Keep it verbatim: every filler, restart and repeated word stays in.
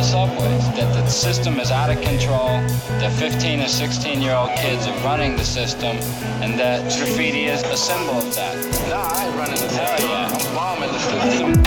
subways, that the system is out of control, that fifteen or sixteen year old kids are running the system, and that graffiti is a symbol of that. Nah, I ain't running the Hell system. yeah. I'm bombing the system.